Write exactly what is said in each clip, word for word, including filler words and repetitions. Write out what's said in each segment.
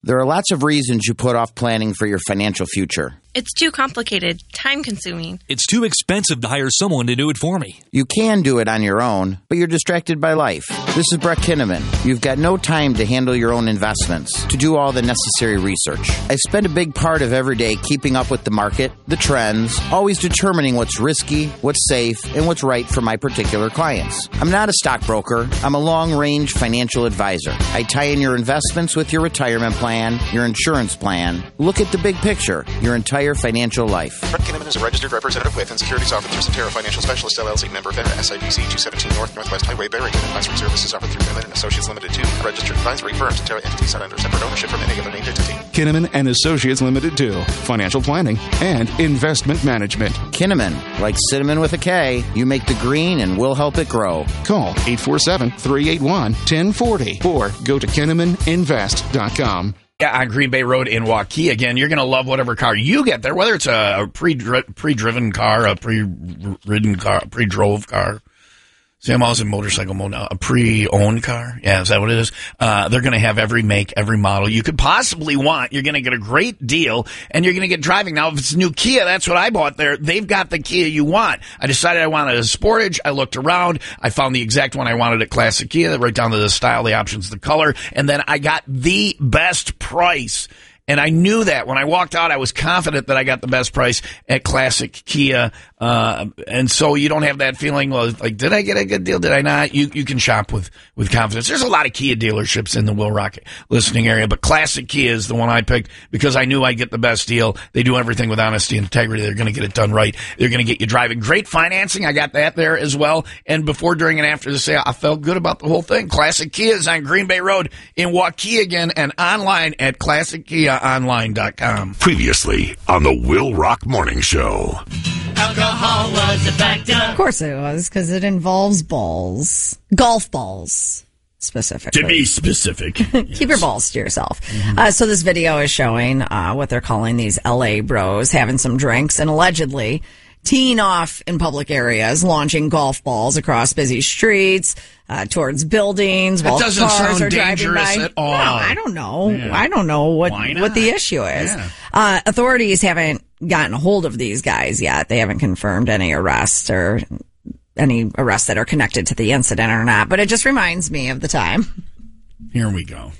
There are lots of reasons you put off planning for your financial future. It's too complicated, time-consuming. It's too expensive to hire someone to do it for me. You can do it on your own, but you're distracted by life. This is Brett Kinnaman. You've got no time to handle your own investments, to do all the necessary research. I spend a big part of every day keeping up with the market, the trends, always determining what's risky, what's safe, and what's right for my particular clients. I'm not a stockbroker. I'm a long-range financial advisor. I tie in your investments with your retirement plan, your insurance plan. Look at the big picture, your entire financial life. Brett Kinnaman is a registered representative with and securities offered through Cetera Financial Specialist, L L C, member FINRA, S I B C two seventeen North Northwest Highway, Barrington. Advisory services offered through Kinnaman and Associates Limited two, a registered advisory firm. Cetera entities not under separate ownership from any other named entity. Kinnaman and Associates Limited two, financial planning and investment management. Kinnaman, like cinnamon with a K, you make the green and we'll help it grow. Call eight four seven, three eight one, one zero four zero or go to kinnaman invest dot com. Yeah, on Green Bay Road in Waukee. Again, you're going to love whatever car you get there, whether it's a pre pre-driven car, a pre-ridden car, a pre-drove car. See, I'm always in motorcycle mode now. A pre-owned car. Yeah, is that what it is? Uh, they're going to have every make, every model you could possibly want. You're going to get a great deal, and you're going to get driving. Now, if it's a new Kia, that's what I bought there. They've got the Kia you want. I decided I wanted a Sportage. I looked around. I found the exact one I wanted at Classic Kia, right down to the style, the options, the color. And then I got the best price. And I knew that when I walked out, I was confident that I got the best price at Classic Kia. Uh, and so you don't have that feeling, well, like, did I get a good deal? Did I not? You, you can shop with, with confidence. There's a lot of Kia dealerships in the Will Rock listening area, but Classic Kia is the one I picked because I knew I'd get the best deal. They do everything with honesty and integrity. They're going to get it done right. They're going to get you driving. Great financing. I got that there as well. And before, during, and after the sale, I felt good about the whole thing. Classic Kia is on Green Bay Road in Waukee again and online at classic kia online dot com. Previously on the Will Rock Morning Show. Alcohol was a factor. Of course it was, because it involves balls. Golf balls, specifically. To be specific. Keep your balls to yourself. Mm-hmm. Uh, so this video is showing uh, what they're calling these L A bros having some drinks and allegedly teeing off in public areas, launching golf balls across busy streets, uh, towards buildings while doesn't cars sound are driving dangerous by. at all. No, I don't know. Yeah. I don't know what what the issue is. Yeah. Uh, authorities haven't gotten a hold of these guys yet. They haven't confirmed any arrests or any arrests that are connected to the incident or not. But it just reminds me of the time. Here we go.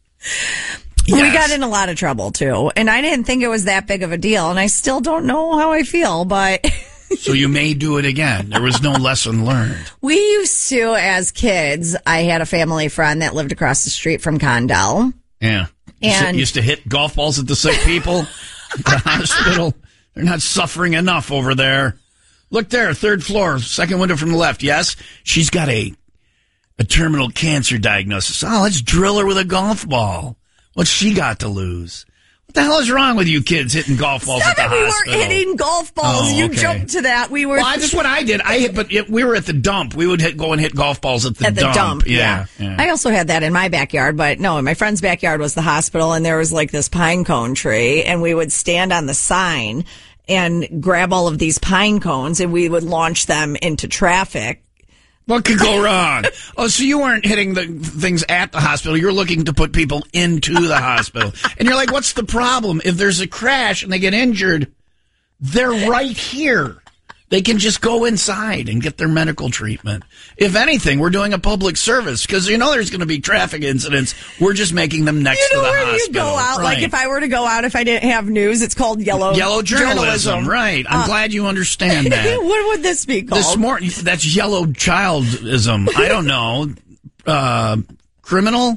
Yes. We got in a lot of trouble, too. And I didn't think it was that big of a deal. And I still don't know how I feel, but... So you may do it again. There was no lesson learned. We used to, as kids, I had a family friend that lived across the street from Condell. Yeah. And used to hit golf balls at the sick people at the hospital. They're not suffering enough over there. Look there, third floor, second window from the left. Yes, she's got a a terminal cancer diagnosis. Oh, let's drill her with a golf ball. What's she got to lose? What the hell is wrong with you kids hitting golf balls Stop at the it, we hospital? We weren't hitting golf balls. Oh, you okay. jumped to that. We were. Well, I, that's what I did. I hit, but it, we were at the dump. We would hit, go and hit golf balls at the at the dump. dump. Yeah, yeah. yeah. I also had that in my backyard, but no, in my friend's backyard was the hospital, and there was like this pine cone tree, and we would stand on the sign and grab all of these pine cones, and we would launch them into traffic. What could go wrong? Oh, so you weren't hitting the things at the hospital. You're looking to put people into the hospital. And you're like, what's the problem? If there's a crash and they get injured, they're right here. They can just go inside and get their medical treatment. If anything, we're doing a public service because you know there's going to be traffic incidents. We're just making them next you know to the where hospital. You go out, right. like if I were to go out, if I didn't have news, it's called yellow yellow journalism. journalism. Right. I'm uh, glad you understand that. What would this be called? This morning, that's yellow childism. I don't know. Uh, criminal.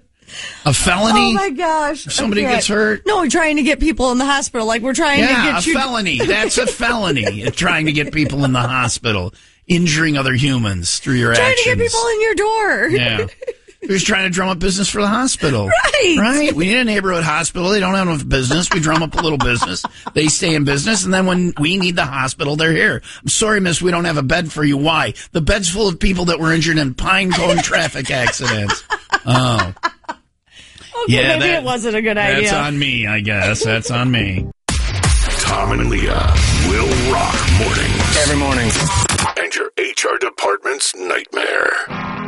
A felony? Oh my gosh. If somebody okay. gets hurt? No, we're trying to get people in the hospital. Like we're trying yeah, to get a you. felony. That's a felony. Trying to get people in the hospital. Injuring other humans through your trying actions. Trying to get people in your door. Yeah. We're just trying to drum up business for the hospital. Right. Right. We need a neighborhood hospital. They don't have enough business. We drum up a little business. They stay in business. And then when we need the hospital, they're here. I'm sorry, miss, we don't have a bed for you. Why? The bed's full of people that were injured in pine cone traffic accidents. Oh. Okay, yeah, maybe that, it wasn't a good idea. That's on me, I guess. That's on me. Tom and Leah will rock mornings. Every morning. And your H R department's nightmare.